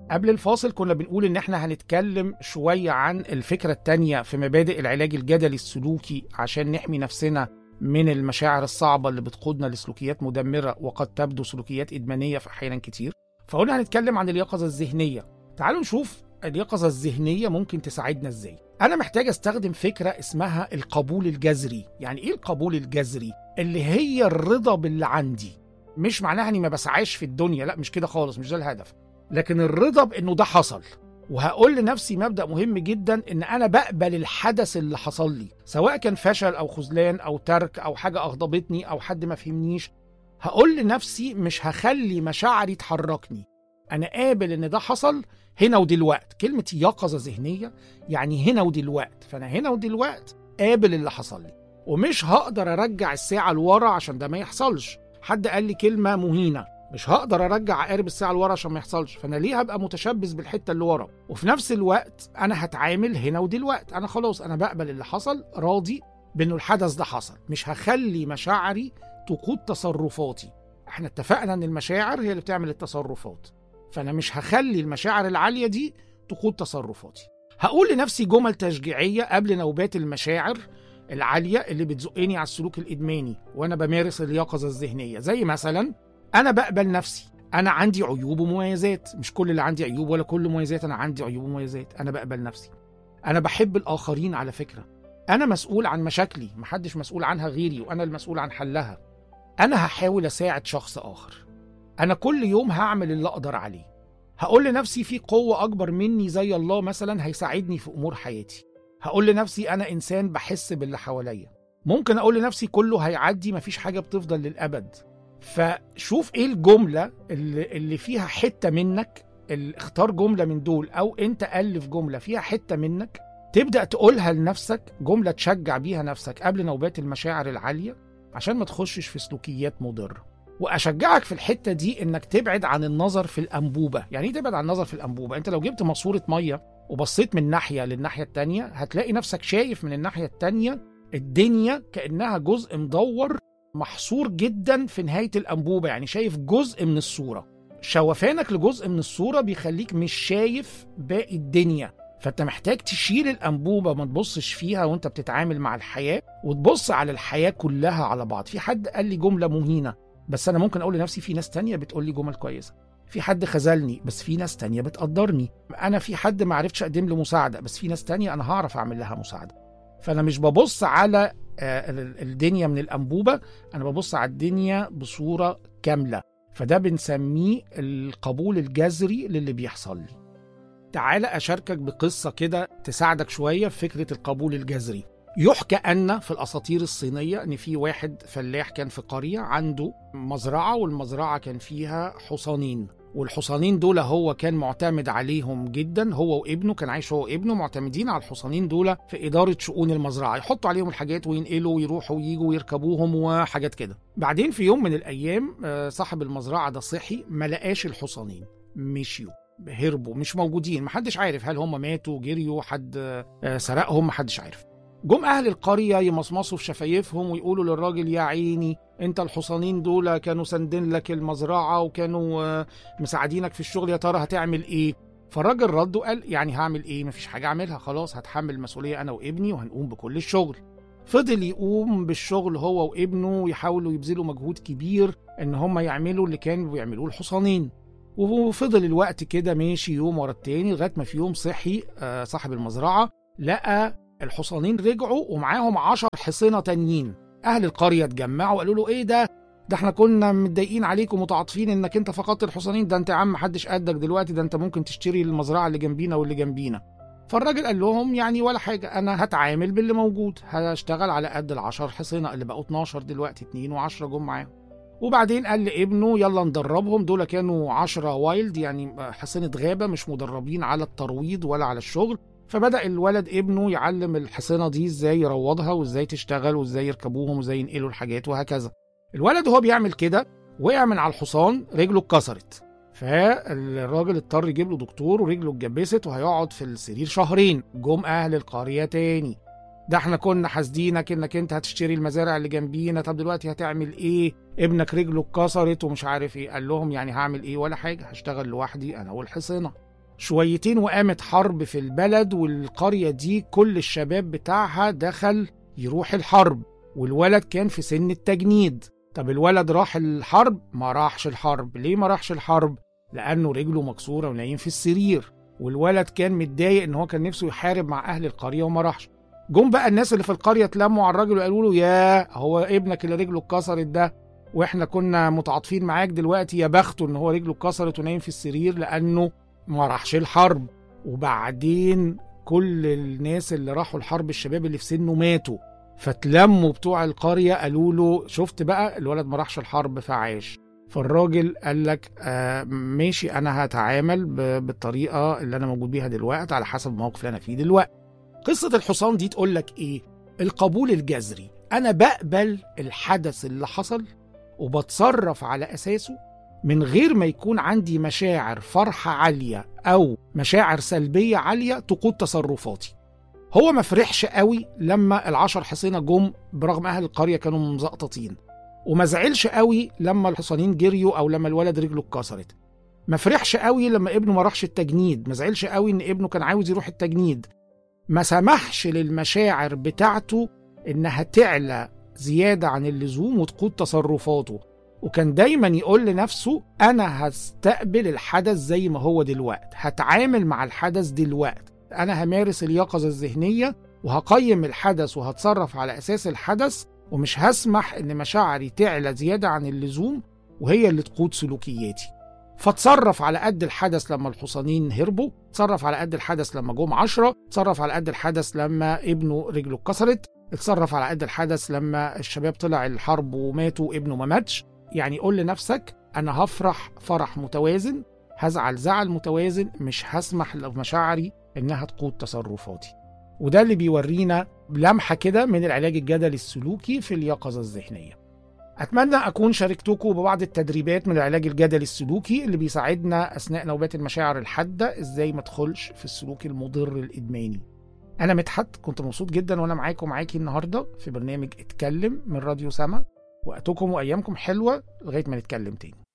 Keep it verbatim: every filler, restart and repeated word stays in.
قبل الفاصل كنا بنقول إن احنا هنتكلم شوية عن الفكرة التانية في مبادئ العلاج الجدلي السلوكي عشان نحمي نفسنا من المشاعر الصعبة اللي بتقودنا لسلوكيات مدمرة وقد تبدو سلوكيات إدمانية في أحيانا كتير. فقلنا هنتكلم عن اليقظة الذهنية. تعالوا نشوف اليقظة الذهنية ممكن تساعدنا إزاي. أنا محتاج أستخدم فكرة اسمها القبول الجذري. يعني إيه القبول الجذري؟ اللي هي الرضا باللي عندي. مش معناها إني ما بسعاش في الدنيا، لا مش كده خالص، مش ده الهدف، لكن الرضا بإنه ده حصل. وهقول لنفسي مبدأ مهم جدا، إن أنا بقبل الحدث اللي حصل لي، سواء كان فشل أو خذلان أو ترك أو حاجة أغضبتني أو حد ما فهمنيش. هقول لنفسي مش هخلي مشاعري تحركني، أنا قابل إن ده حصل هنا ودلوقت. كلمة يقظة ذهنية يعني هنا ودلوقت، فأنا هنا ودلوقت قابل اللي حصل لي، ومش هقدر أرجع الساعة لورا عشان ده ما يحصلش. حد قال لي كلمة مهينة، مش هقدر ارجع عقارب الساعه لورا عشان ما يحصلش، فانا ليه هبقى متشبث بالحته اللي ورا؟ وفي نفس الوقت انا هتعامل هنا ودلوقتي، انا خلاص انا بقبل اللي حصل، راضي بانه الحدث ده حصل، مش هخلي مشاعري تقود تصرفاتي. احنا اتفقنا ان المشاعر هي اللي بتعمل التصرفات، فانا مش هخلي المشاعر العاليه دي تقود تصرفاتي. هقول لنفسي جمل تشجيعيه قبل نوبات المشاعر العاليه اللي بتزقني على السلوك الادماني وانا بمارس اليقظه الذهنيه، زي مثلا أنا بقبل نفسي، أنا عندي عيوب ومميزات، مش كل اللي عندي عيوب ولا كل مميزات، أنا عندي عيوب ومميزات، أنا بقبل نفسي. أنا بحب الآخرين على فكرة، أنا مسؤول عن مشاكلي، محدش مسؤول عنها غيري وأنا المسؤول عن حلها. أنا هحاول أساعد شخص آخر، أنا كل يوم هعمل اللي أقدر عليه. هقول لنفسي في قوة أكبر مني زي الله مثلا هيساعدني في أمور حياتي. هقول لنفسي أنا إنسان بحس باللي حواليا. ممكن أقول لنفسي كله هيعدي، مفيش حاجة بتفضل للأبد. فشوف ايه الجملة اللي, اللي فيها حتة منك، اختار جملة من دول او انت ألف جملة فيها حتة منك تبدأ تقولها لنفسك، جملة تشجع بيها نفسك قبل نوبات المشاعر العالية عشان ما تخشش في سلوكيات مضرة. واشجعك في الحتة دي انك تبعد عن النظر في الأنبوبة. يعني ايه تبعد عن النظر في الأنبوبة؟ انت لو جبت ماسورة مية وبصيت من ناحية للناحية التانية هتلاقي نفسك شايف من الناحية التانية الدنيا كأنها جزء مدور محصور جدا في نهاية الأنبوبة، يعني شايف جزء من الصورة. شوفانك لجزء من الصورة بيخليك مش شايف باقي الدنيا، فأنت محتاج تشيل الأنبوبة، ما تبصش فيها وانت بتتعامل مع الحياة، وتبص على الحياة كلها على بعض. في حد قال لي جملة مهينة، بس أنا ممكن أقول لنفسي في ناس تانية بتقول لي جمل كويسة. في حد خذلني، بس في ناس تانية بتقدرني. أنا في حد ما عرفتش أقدم له مساعدة، بس في ناس تانية أنا هعرف أعمل لها مساعدة. فأنا مش ببص على الدنيا من الأنبوبة، أنا ببص على الدنيا بصورة كاملة. فده بنسميه القبول الجذري للي بيحصل لي. تعال أشاركك بقصة كده تساعدك شوية في فكرة القبول الجذري. يحكى أن في الأساطير الصينية أن في واحد فلاح كان في قرية عنده مزرعة، والمزرعة كان فيها حصانين، والحصانين دول هو كان معتمد عليهم جدا، هو وابنه، كان عايش هو وابنه معتمدين على الحصانين دول في إدارة شؤون المزرعة، يحطوا عليهم الحاجات وينقلوا ويروحوا وييجوا ويركبوهم وحاجات كده. بعدين في يوم من الأيام صاحب المزرعة ده صحي ما لقاش الحصانين، مشيوا هربوا مش موجودين، محدش عارف هل هم ماتوا جريوا حد سرقهم، محدش عارف. جم أهل القرية يمصمصوا في شفايفهم ويقولوا للراجل يا عيني انت الحصانين دول كانوا سندين لك المزرعة وكانوا مساعدينك في الشغل، يا ترى هتعمل ايه؟ فالراجل رد وقال يعني هعمل ايه؟ مفيش حاجة اعملها، خلاص هتحمل المسؤولية انا وابني وهنقوم بكل الشغل. فضل يقوم بالشغل هو وابنه ويحاولوا يبذلوا مجهود كبير ان هم يعملوا اللي كانوا بيعملوه الحصانين. وفضل الوقت كده ماشي يوم ورا التاني لغاية ما في يوم صحي صاحب المزرعة لقى الحصانين رجعوا ومعاهم عشر حصينة تانيين. أهل القرية اتجمعوا وقالوا له إيه ده؟ ده احنا كنا متضايقين عليك ومتعاطفين إنك أنت فقدت الحصانين، ده أنت يا عم محدش قدك دلوقتي، ده أنت ممكن تشتري المزرعة اللي جنبينا واللي جنبينا. فالراجل قال لهم يعني ولا حاجة، أنا هتعامل باللي موجود، هشتغل على قد العشر حصينة اللي بقوا اتناشر دلوقتي، اتنين وعشرة جم معاهم. وبعدين قال لابنه يلا ندربهم، دول كانوا عشرة وايلد يعني حصينة غابة مش مدربين على الترويض ولا على الشغل. فبدأ الولد ابنه يعلم الحصينة دي ازاي يروضها وازاي تشتغل وازاي يركبوهم وازاي ينقلوا الحاجات وهكذا. الولد وهو بيعمل كده وقع من على الحصان، رجله اتكسرت، فالراجل اضطر يجيب له دكتور ورجله اتجبست وهيقعد في السرير شهرين. جم اهل القرية تاني، ده احنا كنا حاسدينك انك انت هتشتري المزارع اللي جنبينا، طب دلوقتي هتعمل ايه؟ ابنك رجله اتكسرت ومش عارف ايه. قال لهم يعني هعمل ايه؟ ولا حاجة، هشتغل لوحدي انا والحصينة. شويتين وقامت حرب في البلد، والقرية دي كل الشباب بتاعها دخل يروح الحرب، والولد كان في سن التجنيد. طب الولد راح الحرب؟ ما راحش الحرب. ليه ما راحش الحرب؟ لأنه رجله مكسورة ونايم في السرير، والولد كان متضايق ان هو كان نفسه يحارب مع أهل القرية وما راحش. جم بقى الناس اللي في القرية اتلموا على الراجل وقالوا له: يا هو ابنك اللي رجله اتكسرت ده واحنا كنا متعاطفين معاك، دلوقتي يا بخته ان هو رجله اتكسرت ونايم في السرير لأنه ما راحش الحرب. وبعدين كل الناس اللي راحوا الحرب الشباب اللي في سنه ماتوا، فتلموا بتوع القرية قالوا له: شفت بقى الولد ما راحش الحرب فعاش. فالراجل قال لك: آه ماشي، انا هتعامل بالطريقة اللي انا موجود بيها دلوقتي على حسب الموقف اللي انا فيه دلوقتي. قصة الحصان دي تقول لك ايه؟ القبول الجذري. انا بقبل الحدث اللي حصل وبتصرف على اساسه من غير ما يكون عندي مشاعر فرحة عالية أو مشاعر سلبية عالية تقود تصرفاتي. هو ما فرحش قوي لما العشر حصينة جم برغم أهل القرية كانوا مزقططين، وما زعلش قوي لما الحصانين جريوا أو لما الولد رجله اتكسرت. ما فرحش قوي لما ابنه ما راحش التجنيد، ما زعلش قوي إن ابنه كان عاوز يروح التجنيد. ما سمحش للمشاعر بتاعته إنها تعلى زيادة عن اللزوم وتقود تصرفاته، وكان دايما يقول لنفسه: أنا هستقبل الحدث زي ما هو دلوقت، هتعامل مع الحدث دلوقت، أنا همارس اليقظة الذهنية وهقيم الحدث وهتصرف على أساس الحدث، ومش هسمح إن مشاعري تعلى زيادة عن اللزوم وهي اللي تقود سلوكياتي. فتصرف على قد الحدث لما الحصانين هربوا، تصرف على قد الحدث لما جم عشرة، تصرف على قد الحدث لما ابنه رجله اتكسرت، اتصرف على قد الحدث لما الشباب طلع الحرب وماتوا وابنه ما ماتش. يعني قول لنفسك: أنا هفرح فرح متوازن، هزعل زعل متوازن، مش هسمح لمشاعري إنها تقود تصرفاتي. وده اللي بيورينا لمحة كده من العلاج الجدلي السلوكي في اليقظة الذهنية. أتمنى أكون شاركتكم ببعض التدريبات من العلاج الجدلي السلوكي اللي بيساعدنا أثناء نوبات المشاعر الحادة إزاي ما تدخلش في السلوك المضر الإدماني. أنا مدحت، كنت مبسوط جدا وأنا معاكم معاكي النهاردة في برنامج اتكلم من راديو سما. وقتكم وأيامكم حلوة لغاية ما نتكلم تاني.